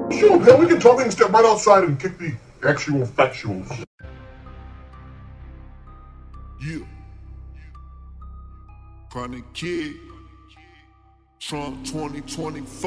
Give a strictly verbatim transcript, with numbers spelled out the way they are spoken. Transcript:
Sure, man, we can talk and step right outside and kick the actual factuals. Yeah. Chronic Kid. Trump twenty twenty-four.